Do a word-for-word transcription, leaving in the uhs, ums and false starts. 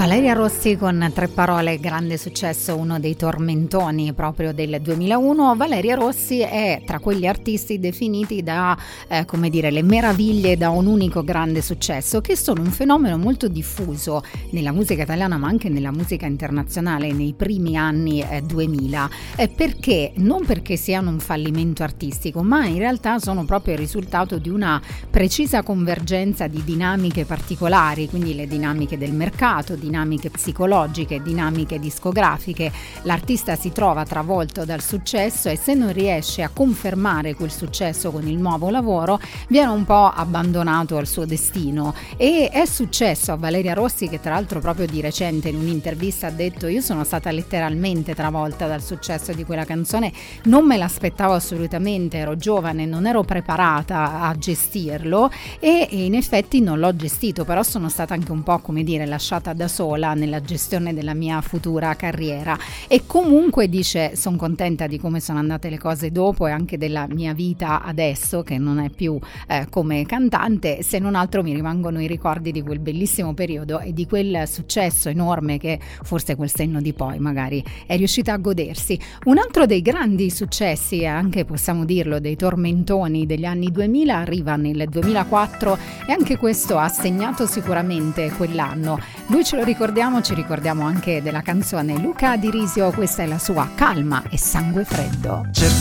Valeria Rossi con Tre parole, grande successo, uno dei tormentoni proprio del duemilauno. Valeria Rossi è tra quegli artisti definiti da, eh, come dire, le meraviglie da un unico grande successo, che sono un fenomeno molto diffuso nella musica italiana ma anche nella musica internazionale nei primi anni eh, duemila. Eh, perché? Non perché siano un fallimento artistico, ma in realtà sono proprio il risultato di una precisa convergenza di dinamiche particolari, quindi le dinamiche del mercato, dinamiche psicologiche, dinamiche discografiche. L'artista si trova travolto dal successo e se non riesce a confermare quel successo con il nuovo lavoro viene un po' abbandonato al suo destino. E è successo a Valeria Rossi, che tra l'altro proprio di recente in un'intervista ha detto: io sono stata letteralmente travolta dal successo di quella canzone, non me l'aspettavo assolutamente, ero giovane, non ero preparata a gestirlo e in effetti non l'ho gestito, però sono stata anche un po', come dire, lasciata da sola nella gestione della mia futura carriera. E comunque dice: sono contenta di come sono andate le cose dopo e anche della mia vita adesso, che non è più eh, come cantante, se non altro mi rimangono i ricordi di quel bellissimo periodo e di quel successo enorme che forse quel senno di poi magari è riuscita a godersi. Un altro dei grandi successi, anche possiamo dirlo dei tormentoni degli anni duemila, arriva nel duemilaquattro e anche questo ha segnato sicuramente quell'anno. Lui ce lo ricordiamo, ci ricordiamo anche della canzone Luca Di Risio, questa è la sua Calma e Sangue Freddo.